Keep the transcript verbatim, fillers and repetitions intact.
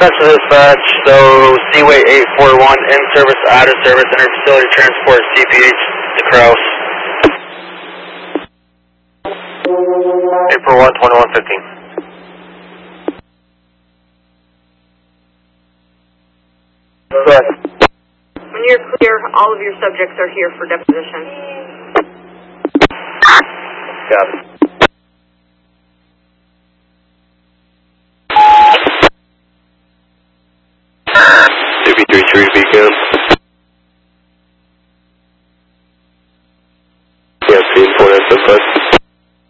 Central Dispatch, so Seaway eight four one, in service, out of service, inter-facility transport, C P H to Kraus. eight four one, twenty-one fifteen. Go ahead. When you're clear, all of your subjects are here for deposition. Got it. two B three three Beacon.